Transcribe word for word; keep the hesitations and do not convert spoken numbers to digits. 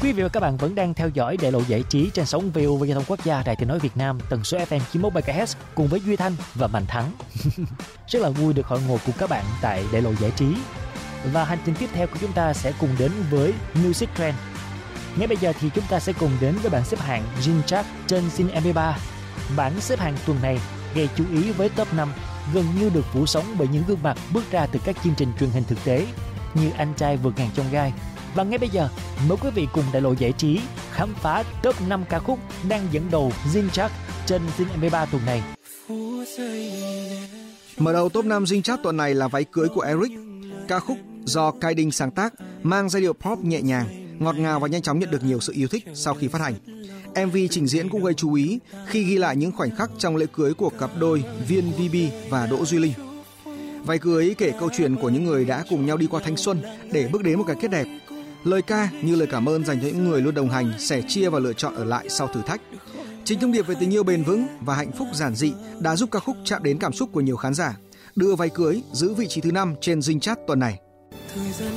Quý vị và các bạn vẫn đang theo dõi Đại lộ giải trí trên sóng vê o vê Giao thông Quốc gia Đài Tiếng nói Việt Nam, tần số ép em chín mươi mốt mê ga héc cùng với Duy Thanh và Mạnh Thắng. Rất là vui được hội ngộ cùng các bạn tại Đại lộ giải trí. Và hành trình tiếp theo của chúng ta sẽ cùng đến với Music Trend. Ngay bây giờ thì chúng ta sẽ cùng đến với bảng xếp hạng Zing Chart trên Zing em pê ba. Bảng xếp hạng tuần này gây chú ý với top năm gần như được phủ sóng bởi những gương mặt bước ra từ các chương trình truyền hình thực tế như Anh Trai Vượt Ngàn Chông Gai. Và ngay bây giờ, mời quý vị cùng Đại lộ giải trí khám phá top năm ca khúc đang dẫn đầu Zing Chart trên Zing em pê ba tuần này. Mở đầu top năm Zing Chart tuần này là Váy Cưới của Eric. Ca khúc do Kai Ding sáng tác, mang giai điệu pop nhẹ nhàng, ngọt ngào và nhanh chóng nhận được nhiều sự yêu thích sau khi phát hành. em vê trình diễn cũng gây chú ý khi ghi lại những khoảnh khắc trong lễ cưới của cặp đôi Viên vê bê và Đỗ Duy Linh. Váy Cưới kể câu chuyện của những người đã cùng nhau đi qua thanh xuân để bước đến một cái kết đẹp. Lời ca như lời cảm ơn dành cho những người luôn đồng hành, sẻ chia và lựa chọn ở lại sau thử thách. Chính thông điệp về tình yêu bền vững và hạnh phúc giản dị đã giúp ca khúc chạm đến cảm xúc của nhiều khán giả, đưa Váy Cưới giữ vị trí thứ năm trên Zing Chart tuần này.